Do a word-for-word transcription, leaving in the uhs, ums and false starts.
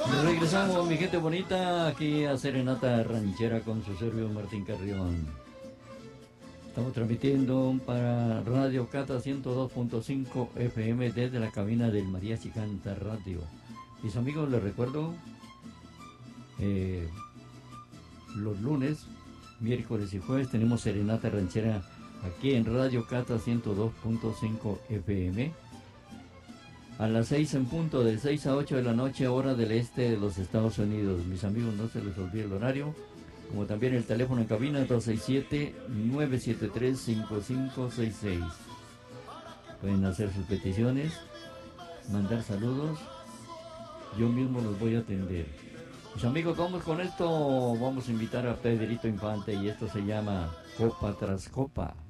Regresamos, mi gente bonita, aquí a Serenata Ranchera con su servidor Martín Carrión. Estamos transmitiendo para Radio Cata ciento dos punto cinco F M desde la cabina del Mariachi Canta Radio. Mis amigos, les recuerdo, eh, los lunes, miércoles y jueves tenemos Serenata Ranchera aquí en Radio Cata ciento dos punto cinco F M. A las seis en punto, de seis a ocho de la noche, hora del este de los Estados Unidos. Mis amigos, no se les olvide el horario, como también el teléfono en cabina dos seis siete, nueve siete tres, cinco cinco seis seis. Pueden hacer sus peticiones, mandar saludos, yo mismo los voy a atender. Mis amigos, vamos con esto, vamos a invitar a Pedrito Infante y esto se llama Copa tras Copa.